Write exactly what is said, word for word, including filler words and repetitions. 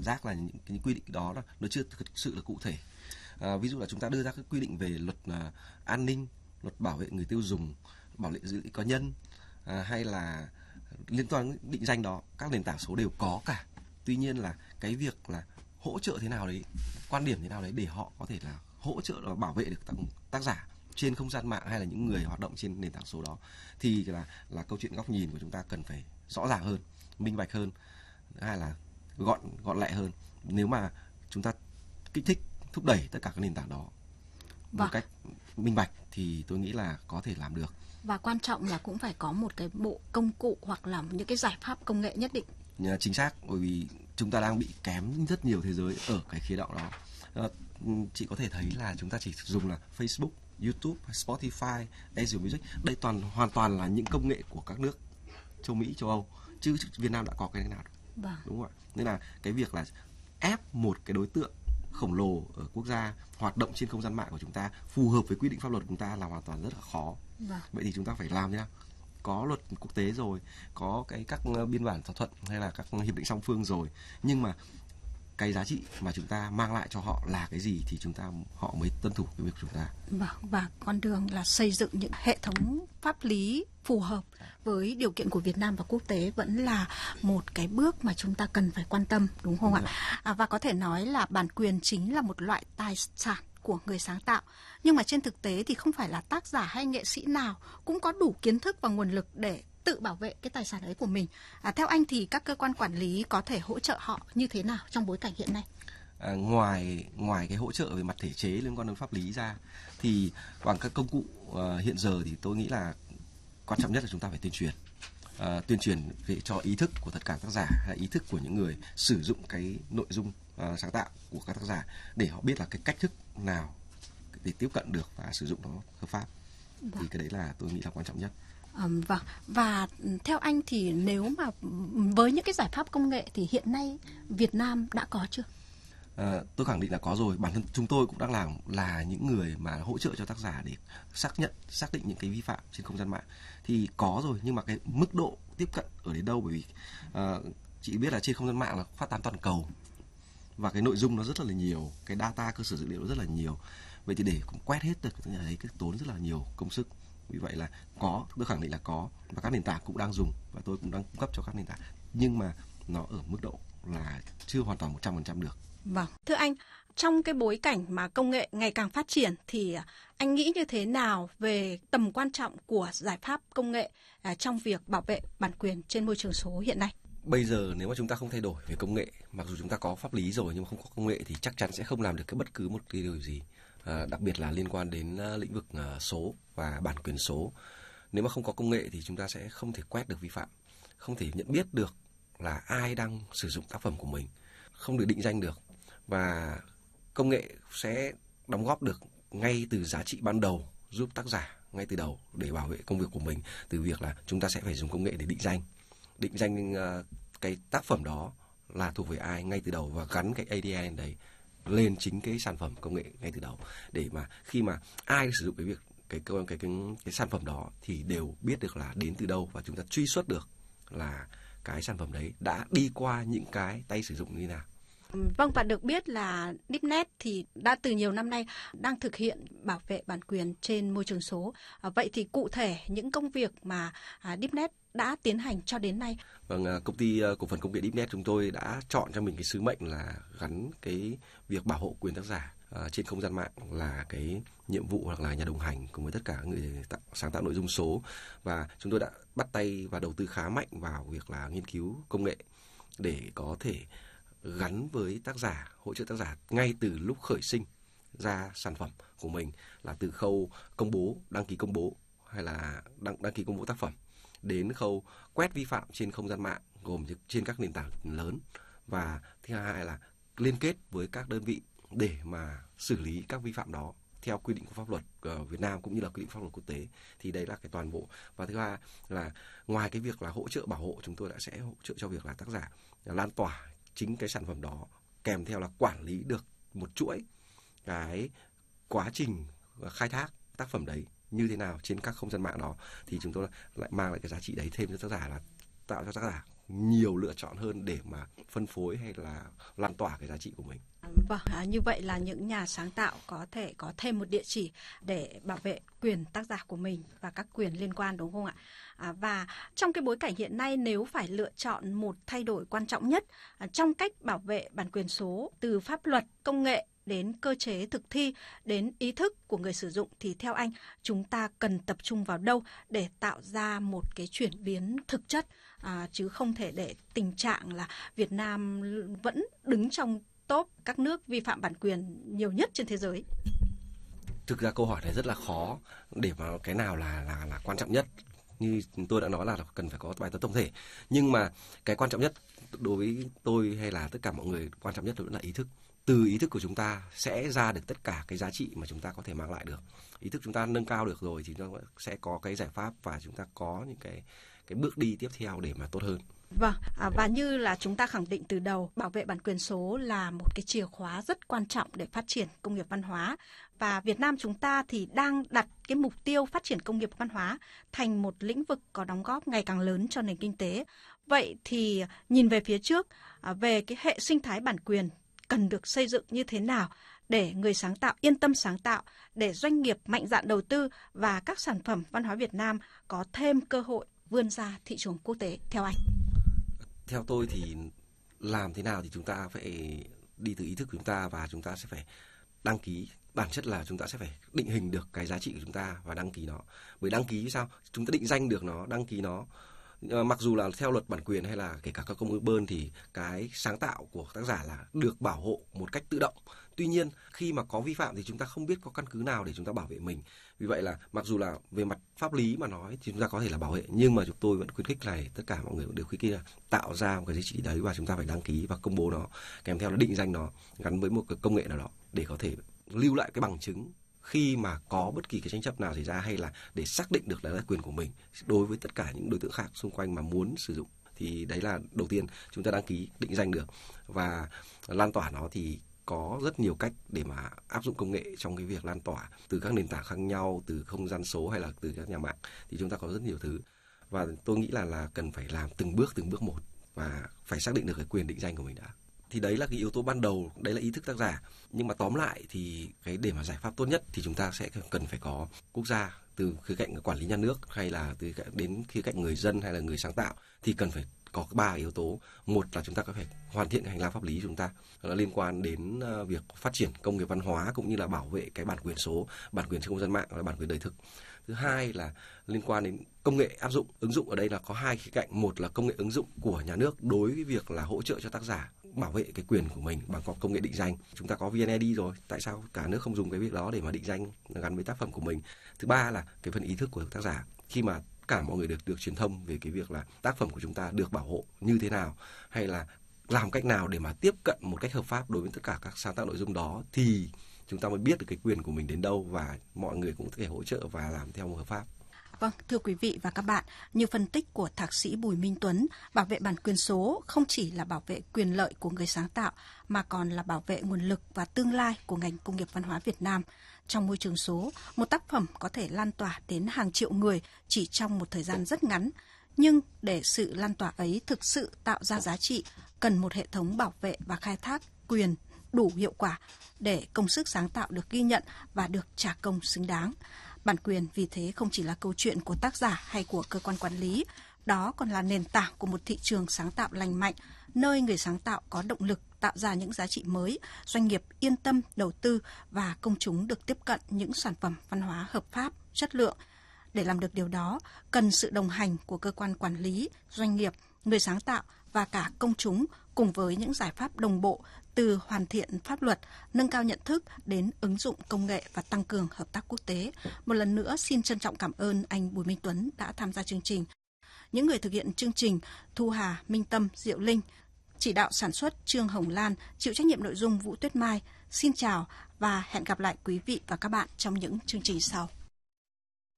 giác là những cái quy định đó là nó chưa thực sự là cụ thể. À, ví dụ là chúng ta đưa ra các quy định về luật à, an ninh, luật bảo vệ người tiêu dùng, bảo vệ dữ liệu cá nhân, à, hay là liên quan đến định danh đó, các nền tảng số đều có cả. Tuy nhiên là cái việc là hỗ trợ thế nào đấy, quan điểm thế nào đấy để họ có thể là hỗ trợ và bảo vệ được tác, tác giả trên không gian mạng hay là những người hoạt động trên nền tảng số đó, thì là là câu chuyện góc nhìn của chúng ta cần phải rõ ràng hơn, minh bạch hơn, hay là gọn gọn lẹ hơn. Nếu mà chúng ta kích thích, thúc đẩy tất cả các nền tảng đó một Vâng. cách minh bạch thì tôi nghĩ là có thể làm được. Và quan trọng là cũng phải có một cái bộ công cụ hoặc là những cái giải pháp công nghệ nhất định. Chính xác, bởi vì chúng ta đang bị kém rất nhiều thế giới ở cái khía đạo đó. À, chị có thể thấy là chúng ta chỉ dùng là Facebook, YouTube, Spotify, Azure Music. Đây toàn hoàn toàn là những công nghệ của các nước châu Mỹ, châu Âu, chứ Việt Nam đã có cái nào đâu. Vâng. Đúng không ạ? Nên là cái việc là ép một cái đối tượng khổng lồ ở quốc gia hoạt động trên không gian mạng của chúng ta phù hợp với quy định pháp luật của chúng ta là hoàn toàn rất là khó. Vâng. Vậy thì chúng ta phải làm thế nào? Có luật quốc tế rồi, có cái các biên bản thỏa thuận hay là các hiệp định song phương rồi, nhưng mà cái giá trị mà chúng ta mang lại cho họ là cái gì thì chúng ta họ mới tuân thủ cái việc của chúng ta. Vâng, và con đường là xây dựng những hệ thống pháp lý phù hợp với điều kiện của Việt Nam và quốc tế vẫn là một cái bước mà chúng ta cần phải quan tâm, đúng không ạ? À, và có thể nói là bản quyền chính là một loại tài sản của người sáng tạo. Nhưng mà trên thực tế thì không phải là tác giả hay nghệ sĩ nào cũng có đủ kiến thức và nguồn lực để tự bảo vệ cái tài sản ấy của mình. À, theo anh thì các cơ quan quản lý có thể hỗ trợ họ như thế nào trong bối cảnh hiện nay? À, ngoài ngoài cái hỗ trợ về mặt thể chế liên quan đến pháp lý ra thì bằng các công cụ uh, hiện giờ thì tôi nghĩ là quan trọng nhất là chúng ta phải tuyên truyền. Uh, tuyên truyền về cho ý thức của tất cả tác giả hay ý thức của những người sử dụng cái nội dung uh, sáng tạo của các tác giả để họ biết là cái cách thức nào để tiếp cận được và sử dụng nó hợp pháp. Vâng. Thì cái đấy là tôi nghĩ là quan trọng nhất. Um, vâng. Và theo anh thì nếu mà với những cái giải pháp công nghệ thì hiện nay Việt Nam đã có chưa? À, tôi khẳng định là có rồi. Bản thân chúng tôi cũng đang làm là những người mà hỗ trợ cho tác giả để xác nhận, xác định những cái vi phạm trên không gian mạng thì có rồi, nhưng mà cái mức độ tiếp cận ở đến đâu, bởi vì à, chị biết là trên không gian mạng là phát tán toàn cầu và cái nội dung nó rất là nhiều, cái data cơ sở dữ liệu nó rất là nhiều. Vậy thì để cũng quét hết được cái này cái tốn rất là nhiều công sức. Vì vậy là có, tôi khẳng định là có, và các nền tảng cũng đang dùng và tôi cũng đang cung cấp cho các nền tảng, nhưng mà nó ở mức độ là chưa hoàn toàn một trăm phần trăm được. Vâng, thưa anh, trong cái bối cảnh mà công nghệ ngày càng phát triển thì anh nghĩ như thế nào về tầm quan trọng của giải pháp công nghệ trong việc bảo vệ bản quyền trên môi trường số hiện nay? Bây giờ nếu mà chúng ta không thay đổi về công nghệ, mặc dù chúng ta có pháp lý rồi nhưng mà không có công nghệ thì chắc chắn sẽ không làm được cái bất cứ một cái điều gì. À, đặc biệt là liên quan đến uh, lĩnh vực uh, số và bản quyền số. Nếu mà không có công nghệ thì chúng ta sẽ không thể quét được vi phạm, không thể nhận biết được là ai đang sử dụng tác phẩm của mình, không được định danh được, và công nghệ sẽ đóng góp được ngay từ giá trị ban đầu, giúp tác giả ngay từ đầu để bảo vệ công việc của mình, từ việc là chúng ta sẽ phải dùng công nghệ để định danh định danh uh, cái tác phẩm đó là thuộc về ai ngay từ đầu và gắn cái a đê en đấy lên chính cái sản phẩm công nghệ ngay từ đầu, để mà khi mà ai sử dụng cái việc cái cái cái cái, cái sản phẩm đó thì đều biết được là đến từ đâu và chúng ta truy xuất được là cái sản phẩm đấy đã đi qua những cái tay sử dụng như thế nào. Vâng, và được biết là Deepnet thì đã từ nhiều năm nay đang thực hiện bảo vệ bản quyền trên môi trường số. À, vậy thì cụ thể những công việc mà à, Deepnet đã tiến hành cho đến nay? Vâng, công ty cổ phần công nghệ Deepnet chúng tôi đã chọn cho mình cái sứ mệnh là gắn cái việc bảo hộ quyền tác giả uh, trên không gian mạng là cái nhiệm vụ hoặc là nhà đồng hành cùng với tất cả người tạo, sáng tạo nội dung số, và chúng tôi đã bắt tay và đầu tư khá mạnh vào việc là nghiên cứu công nghệ để có thể gắn với tác giả, hỗ trợ tác giả ngay từ lúc khởi sinh ra sản phẩm của mình, là từ khâu công bố, đăng ký công bố hay là đăng, đăng ký công bố tác phẩm đến khâu quét vi phạm trên không gian mạng gồm trên các nền tảng lớn, và thứ hai là liên kết với các đơn vị để mà xử lý các vi phạm đó theo quy định của pháp luật ở Việt Nam cũng như là quy định pháp luật quốc tế. Thì đấy là cái toàn bộ. Và thứ hai là ngoài cái việc là hỗ trợ bảo hộ, chúng tôi đã sẽ hỗ trợ cho việc là tác giả lan tỏa chính cái sản phẩm đó, kèm theo là quản lý được một chuỗi cái quá trình khai thác tác phẩm đấy như thế nào trên các không gian mạng đó, thì chúng tôi lại mang lại cái giá trị đấy thêm cho tác giả, là tạo cho tác giả nhiều lựa chọn hơn để mà phân phối hay là lan tỏa cái giá trị của mình. Vâng, à, như vậy là những nhà sáng tạo có thể có thêm một địa chỉ để bảo vệ quyền tác giả của mình và các quyền liên quan, đúng không ạ? À, và trong cái bối cảnh hiện nay, nếu phải lựa chọn một thay đổi quan trọng nhất à, trong cách bảo vệ bản quyền số, từ pháp luật, công nghệ đến cơ chế thực thi, đến ý thức của người sử dụng, thì theo anh, chúng ta cần tập trung vào đâu để tạo ra một cái chuyển biến thực chất, à, chứ không thể để tình trạng là Việt Nam vẫn đứng trong top các nước vi phạm bản quyền nhiều nhất trên thế giới? Thực ra câu hỏi này rất là khó để mà cái nào là là là quan trọng nhất. Như tôi đã nói là cần phải có bài toán tổng thể. Nhưng mà cái quan trọng nhất đối với tôi hay là tất cả mọi người, quan trọng nhất vẫn là ý thức. Từ ý thức của chúng ta sẽ ra được tất cả cái giá trị mà chúng ta có thể mang lại được. Ý thức chúng ta nâng cao được rồi thì nó sẽ có cái giải pháp và chúng ta có những cái cái bước đi tiếp theo để mà tốt hơn. Vâng, à, và như là chúng ta khẳng định từ đầu, bảo vệ bản quyền số là một cái chìa khóa rất quan trọng để phát triển công nghiệp văn hóa. Và Việt Nam chúng ta thì đang đặt cái mục tiêu phát triển công nghiệp văn hóa thành một lĩnh vực có đóng góp ngày càng lớn cho nền kinh tế. Vậy thì nhìn về phía trước, à, về cái hệ sinh thái bản quyền cần được xây dựng như thế nào để người sáng tạo yên tâm sáng tạo, để doanh nghiệp mạnh dạn đầu tư và các sản phẩm văn hóa Việt Nam có thêm cơ hội vươn ra thị trường quốc tế, theo anh? Theo tôi thì làm thế nào thì chúng ta phải đi từ ý thức của chúng ta và chúng ta sẽ phải đăng ký. Bản chất là chúng ta sẽ phải định hình được cái giá trị của chúng ta và đăng ký nó. Bởi đăng ký sao? Chúng ta định danh được nó, đăng ký nó. Mặc dù là theo luật bản quyền hay là kể cả các công ước Bơn thì cái sáng tạo của tác giả là được bảo hộ một cách tự động. Tuy nhiên khi mà có vi phạm thì chúng ta không biết có căn cứ nào để chúng ta bảo vệ mình. Vì vậy là mặc dù là về mặt pháp lý mà nói thì chúng ta có thể là bảo vệ, nhưng mà chúng tôi vẫn khuyến khích này, tất cả mọi người đều khuyến khích là tạo ra một cái giá trị đấy và chúng ta phải đăng ký và công bố nó, kèm theo là định danh nó gắn với một cái công nghệ nào đó để có thể lưu lại cái bằng chứng khi mà có bất kỳ cái tranh chấp nào xảy ra, hay là để xác định được là quyền của mình đối với tất cả những đối tượng khác xung quanh mà muốn sử dụng. Thì đấy là đầu tiên, chúng ta đăng ký, định danh được và lan tỏa nó thì có rất nhiều cách để mà áp dụng công nghệ trong cái việc lan tỏa, từ các nền tảng khác nhau, từ không gian số hay là từ các nhà mạng, thì chúng ta có rất nhiều thứ. Và tôi nghĩ là là cần phải làm từng bước từng bước một và phải xác định được cái quyền định danh của mình đã. Thì đấy là cái yếu tố ban đầu, đấy là ý thức tác giả. Nhưng mà tóm lại thì cái để mà giải pháp tốt nhất thì chúng ta sẽ cần phải có quốc gia, từ khía cạnh quản lý nhà nước hay là từ đến khía cạnh người dân hay là người sáng tạo, thì cần phải có ba yếu tố. Một là chúng ta có phải hoàn thiện hành lang pháp lý của chúng ta, là liên quan đến việc phát triển công nghiệp văn hóa cũng như là bảo vệ cái bản quyền số, bản quyền trên không gian mạng và bản quyền đời thực. Thứ hai là liên quan đến công nghệ áp dụng, ứng dụng. Ở đây là có hai khía cạnh. Một là công nghệ ứng dụng của nhà nước đối với việc là hỗ trợ cho tác giả bảo vệ cái quyền của mình bằng công nghệ định danh. Chúng ta có vê en i đê rồi, tại sao cả nước không dùng cái việc đó để mà định danh gắn với tác phẩm của mình. Thứ ba là cái phần ý thức của tác giả, khi mà cả mọi người được được truyền thông về cái việc là tác phẩm của chúng ta được bảo hộ như thế nào, hay là làm cách nào để mà tiếp cận một cách hợp pháp đối với tất cả các sáng tạo nội dung đó, thì chúng ta mới biết được cái quyền của mình đến đâu và mọi người cũng có thể hỗ trợ và làm theo một hợp pháp. Vâng, thưa quý vị và các bạn, như phân tích của Thạc sĩ Bùi Minh Tuấn, bảo vệ bản quyền số không chỉ là bảo vệ quyền lợi của người sáng tạo, mà còn là bảo vệ nguồn lực và tương lai của ngành công nghiệp văn hóa Việt Nam. Trong môi trường số, một tác phẩm có thể lan tỏa đến hàng triệu người chỉ trong một thời gian rất ngắn. Nhưng để sự lan tỏa ấy thực sự tạo ra giá trị, cần một hệ thống bảo vệ và khai thác quyền đủ hiệu quả để công sức sáng tạo được ghi nhận và được trả công xứng đáng. Bản quyền vì thế không chỉ là câu chuyện của tác giả hay của cơ quan quản lý, đó còn là nền tảng của một thị trường sáng tạo lành mạnh, nơi người sáng tạo có động lực tạo ra những giá trị mới, doanh nghiệp yên tâm đầu tư và công chúng được tiếp cận những sản phẩm văn hóa hợp pháp, chất lượng. Để làm được điều đó, cần sự đồng hành của cơ quan quản lý, doanh nghiệp, người sáng tạo và cả công chúng, cùng với những giải pháp đồng bộ từ hoàn thiện pháp luật, nâng cao nhận thức đến ứng dụng công nghệ và tăng cường hợp tác quốc tế. Một lần nữa xin trân trọng cảm ơn anh Bùi Minh Tuấn đã tham gia chương trình. Những người thực hiện chương trình: Thu Hà, Minh Tâm, Diệu Linh, chỉ đạo sản xuất Trương Hồng Lan, chịu trách nhiệm nội dung Vũ Tuyết Mai. Xin chào và hẹn gặp lại quý vị và các bạn trong những chương trình sau.